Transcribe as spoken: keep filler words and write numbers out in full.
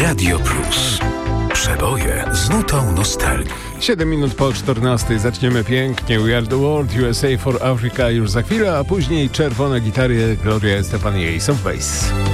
Radio Plus. Przeboje z nutą nostalgii. siedem minut po czternastej zaczniemy pięknie. We Are The World, U S A for Africa już za chwilę, a później czerwone gitary Gloria Estefan i Ace of Base.